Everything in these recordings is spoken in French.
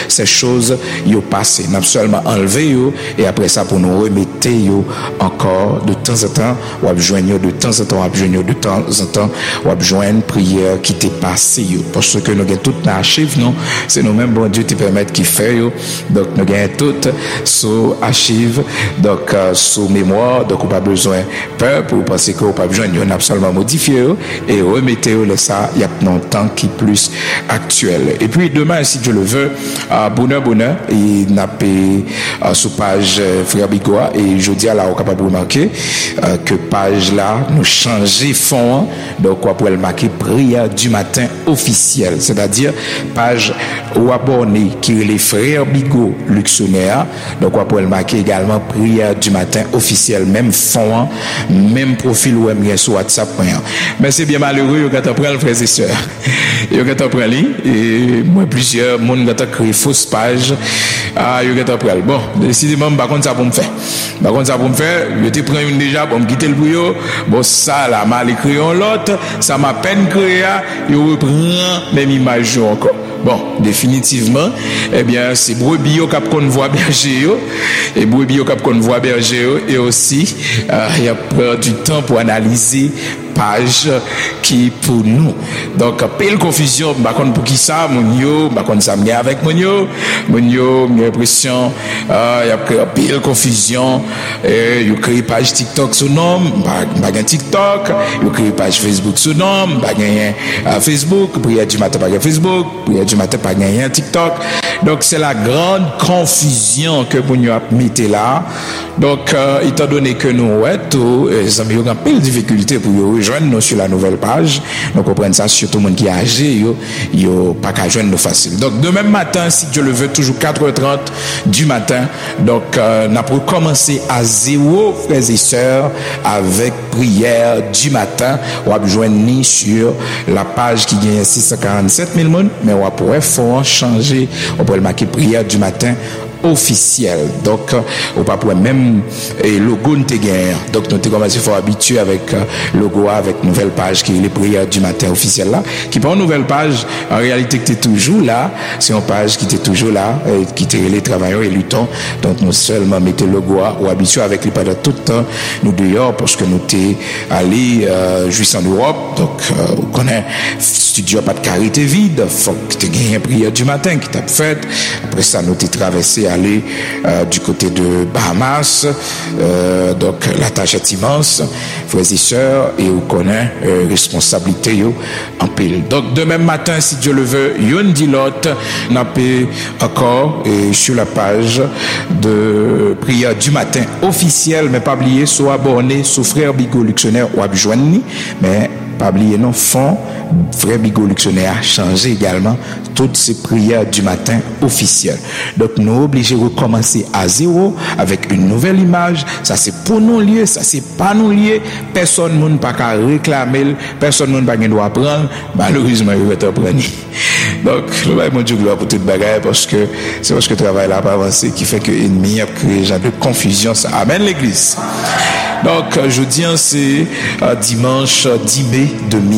ces choses yo passé. N'a seulement enlevé yo et après ça pour nous remettre yo encore de temps en temps, ou joindre de temps en temps, ou joindre de temps en temps, ou joindre prière qui t'est passé yo. Parce que nous avons tout dans archive, non? C'est nous-mêmes, bon Dieu, te permettre qu'il fait yo. Donc nous avons tout sous archive, donc sous mémoire, donc on pas besoin peur pour penser qu'on pas besoin, on a seulement modifié yo et remettez yo ça, il y a un temps qui est plus actuel. Et puis demain, si Dieu le veut, bonheur, il n'a pas sous page Frère Bigoa et je dis à la, on est capable de remarquer que page là, nous changer fond, donc on peut le marquer prière du matin officiel, c'est-à-dire page ou abonné qui est les Frères Bigot Luxonnaire, donc on peut le marquer également prière du matin officiel, même fond, même profil ou bien sur WhatsApp. Mais c'est bien malheureux quand on prend le frères et sœurs. Yo quand on prend li et moi plusieurs monde quand créé fausse page yo quand on prend. Bon, décidément par contre ça pour me faire. Par contre ça pour me faire, je te prends une déjà pour me quitter le bouillot. Bon ça là mal écrit l'autre, ça m'a peine créé, yo reprend même image encore. Bon, définitivement, eh bien, c'est brebis au cap qu'on voit berger yo, et brebis au cap qu'on voit berger yo, et aussi, il y a peur du temps pour analyser page qui pour nous. Donc, pile confusion, par contre, pour qui ça, mon yo, par contre, ça me avec mon yo, j'ai l'impression, il y a pile confusion, il y a créé page TikTok sous nom, pas un TikTok, il y a créé page Facebook sous nom, pas un Facebook, prière du matin, pas un Facebook, prière du matin, pas un TikTok. Donc, c'est la grande confusion que vous nous mettez là. Donc, étant donné que nous, les amis, ont pile difficulté pour rejoindre nous sur la nouvelle page. Donc, on prend ça sur tout le monde qui est âgé, yo pas qu'à joindre nous facile. Donc, demain matin, si Dieu le veut, toujours 4h30 du matin. Donc, on a pour commencer à 0, frères et sœurs, avec prière du matin. On va joindre ni sur la page qui gagne 647 000 personnes, mais on va pouvoir changer. On peut le marquer prière du matin officiel. Donc, on va pouvoir même logo de guerre. Donc, nous sommes commencé à habituer avec logo, avec nouvelle page qui est les prières du matin officiel là, qui pas une nouvelle page, en réalité, qui est toujours là. C'est une page qui était toujours là, qui était les travailleurs et luttons. Donc, nous seulement mettons logo ou habitué avec les pendant tout le temps, nous dehors, parce que nous t'es allé, juste en Europe. Donc, on connaît, studio pas de carité vide. Faut que tu gagnes une prière du matin qui t'a fait. Après ça, nous t'es traversé aller du côté de Bahamas, donc la tâche est immense, frères et sœurs, et on connaît responsabilité en pile. Donc demain matin, si Dieu le veut, yon dit l'autre, n'a pas encore sur la page de prière du matin officielle, mais pas oublier, soit abonné, soit Frère Bigot Luxonnaire ou abjoigné, mais pas oublier non fond Frère Bigot Luxonnaire a changé également toutes ces prières du matin officielles. Donc nous obligés de recommencer à 0 avec une nouvelle image. Ça c'est pour nous lier, ça c'est pas nous lier. Personne ne peut pas réclamer, personne ne peut pas prendre. Malheureusement il va être pris. Donc nous allons dire gloire pour toute bagaille parce que c'est parce que le travail n'a pas avancé qui fait que l'ennemi a créé genre de confusion. Ça amène l'église. Donc, jeudi, c'est dimanche 10 mai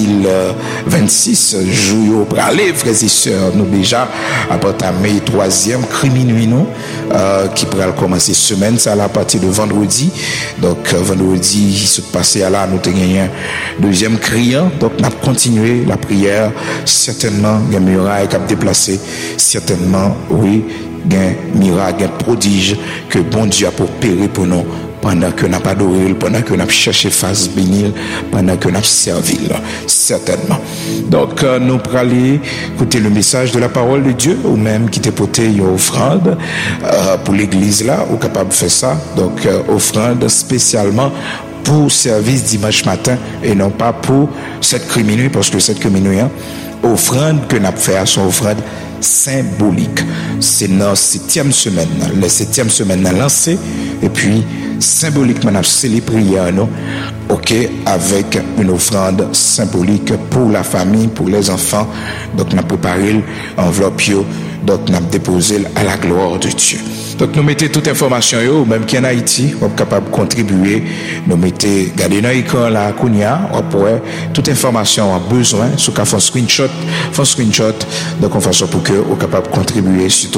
2026. Jour pour aller, frères et sœurs, nous déjà, à partir de 3e, minuit, nous, qui pourra commencer semaine, ça à partir de vendredi. Donc, vendredi, il se passé à là, nous avons gagné un deuxième criant. Donc, nous avons continué la prière. Certainement, il y a un miracle qui a déplacé. Certainement, oui, il y a un miracle, un prodige que bon Dieu a pour opérer pour nous. Pendant que n'a pas adoré, pendant que n'a cherché face bénir, pendant que n'a servi, certainement. Donc, nous pourrons aller écouter le message de la parole de Dieu, ou même qui t'est porté une offrande pour l'église là, ou capable de faire ça. Donc, offrande spécialement pour service dimanche matin et non pas pour cette minuit, parce que cette minuit, offrande que n'a fait à son offrande symbolique. C'est dans la 7e semaine. La 7e semaine a lancé et puis symboliquement on a célébré nous, ok, avec une offrande symbolique pour la famille, pour les enfants. Donc on a préparé l'enveloppe, donc on a déposé à la gloire de Dieu. Donc nous mettons toute information yo, même qui en Haïti, on est capable de contribuer. Nous mettons, regardez dans l'écran là, Kounia, on pourrait toute information a besoin, sous qu'à faire screenshot, donc on fait ça pour que on est capable de contribuer sur